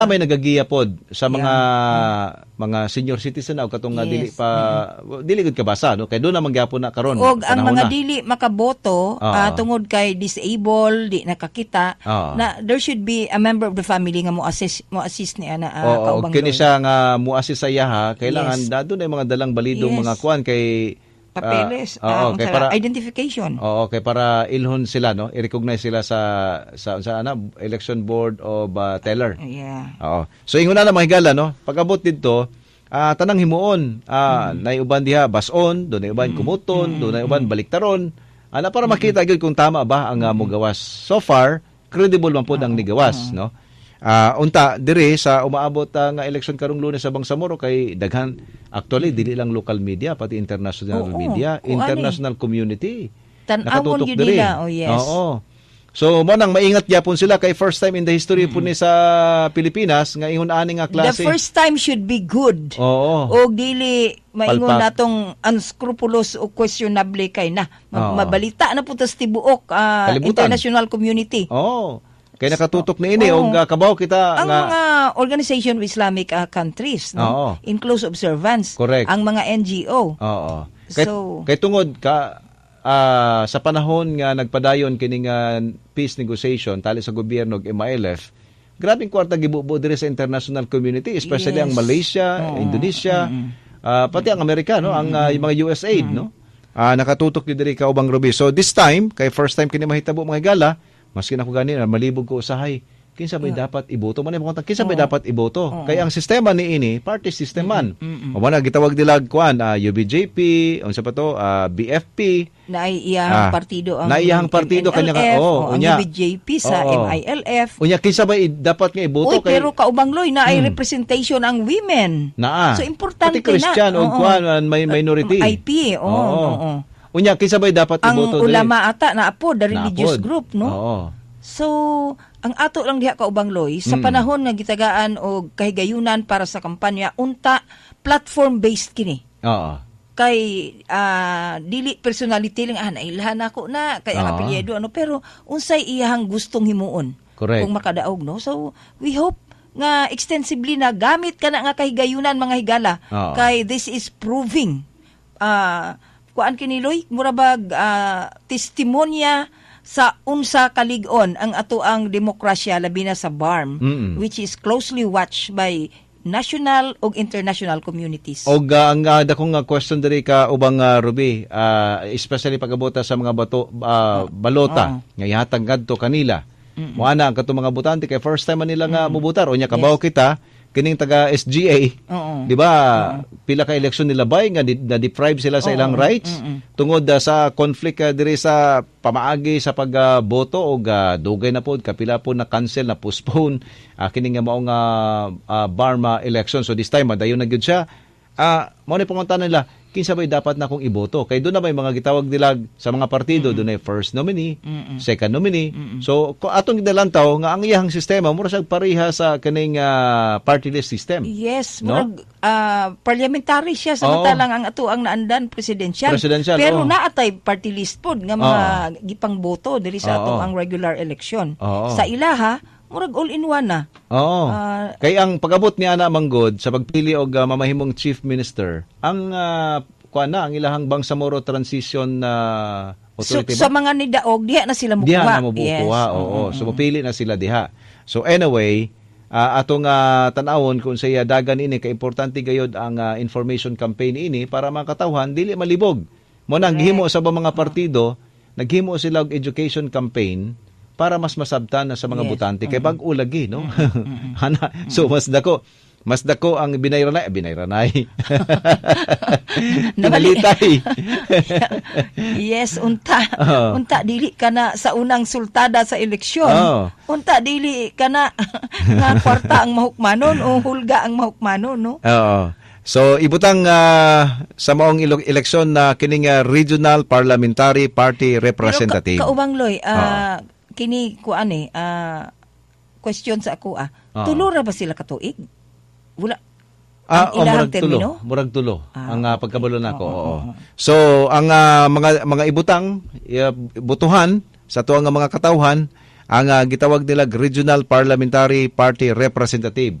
may nagagiya pod sa mga senior citizen o katong nga dili pa dili gud kabasa no kay do na mangyapon na karon og ang mga dili makaboto tungod kay disabled di nakakita na there should be a member of the family nga mo assist ni ana kaubang kini siya nga mo assist sa iya kailangan dado na mga dalang balidong mga kuan kay papeles kay para identification. Kay para ilhon sila no, i-recognize sila sa election board o teller. So ingon na mga higala no, pag-abot didto tanang himuon nay uban diha bason, do nay uban kumuton, do nay uban baliktaron. Ana para makita gyud kung tama ba ang mogawas. So far, credible man pud ang nigawas no. Unta dire sa umaabot nga election karong Lunes sa Bangsamoro kay daghan actually dili lang local media pati international media, international community tan-awon gyud nila. So mo nang maingat gyapon sila kay first time in the history po ni sa Pilipinas nga ingon ani nga klase. The first time should be good. Og dili maingon natong unscrupulous o questionable kay na mabalita na putas tibuok international community. Kaya nakatutok na ini og kabaw kita ang mga Organization of Islamic Countries no in close observance. Correct. Ang mga NGO. Kay tungod ka sa panahon nga nagpadayon kining peace negotiation tali sa gobyerno ug MILF, grabing kwarta gibubo diri sa international community, especially ang Malaysia, Indonesia, pati ang Amerika no, ang yung mga USAID no. Nakatutok diri ka ubang Ruby. So this time, kay first time kini mahitabo mga higala, maski na ko ganin malibog ko usahay kinsa may dapat iboto man imong kinsa may dapat iboto kay ang sistema ni ini party system man o man gitawag dilag kuan UBJP unsa pa to BFP na iyang partido ang partido kanya ang UBJP sa MILF unya kinsa ba dapat nga iboto kay pero kaubang loy na ay representation ang women so importante pati Christian o kuan may minority IP unya kinsa bay dapat iboto ang ulama ata na apo the religious group no. So ang ato lang diha kaubang loy sa panahon nga gitagaan og kahigayunan para sa kampanya unta platform based kini. Kay dili personality lang nailhan ako na kay ang apelyido pero unsay iyang gustong himuon kung makadaog no. So we hope nga extensively na gamit kana nga kahigayunan mga higala kay this is proving kuan kiniloy murabag testimonya sa unsa kalig-on ang ato ang demokrasya labi na sa BARM which is closely watched by national ug international communities. Og ang dakong question diri ka ubang Ruby, especially pag-abota sa mga balota nga ihatag ngadto kanila. Moana ang katong mga botante kay first time man nila nga mobutar unya kabaw kita kining taga SGA, di ba? Pila ka eleksyon nila bay nga na-deprive sila sa ilang rights tungod sa conflict diri sa pamaagi sa pagboto og dugay na pod kapila po na cancel na postpone kining nga mao nga Burma election. So this time madayon na gyud siya. Mao ni panguntahan nila kinsa bay dapat na kong iboto kay doon na may mga gitawag dilag sa mga partido doon ay first nominee, second nominee. So atong gidalantaw nga ang iyang sistema mura sag pareha sa kaning party list system. Yes, murag parliamentary siya samantalang ang ato ang naandan presidential pero naatay party list pod nga mga gipang boto diri sa ato ang regular election. Sa ilaha murag all-in-one na. Kay ang pag-abot ni Ana Manggod sa pagpili og mamahimong chief minister, ang ang ilahang Bangsamoro Transition Authority sa mga nidaog diha na sila mukuha. Diha na mukuha, So mapili na sila diha. So anyway, atong tan-awon kung saya dagan ini kay importante gayud ang information campaign ini para makatawhan dili malibog. Mo nang gihimo sa mga partido, naghimo sila og education campaign para mas masabtan na sa mga botante kay bag-o lagi no. So mas dako ang binayranay nabalitay. Yes, unta dili kana sa unang sultada sa eleksyon. Unta dili kana nga kwarta ang mahukmanon o hulga ang mahukmanon no. So ibutang sa maong eleksyon na kining Regional Parliamentary Party Representative. Pero kaubang loy kini kuan question sa ako tulo ra ba sila katuig? Wala ang ilang termino? Murag tulo ang pagkabalo nako. So ang mga ibutang botohan sa tuang mga katawhan ang gitawag nila Regional Parliamentary Party Representative.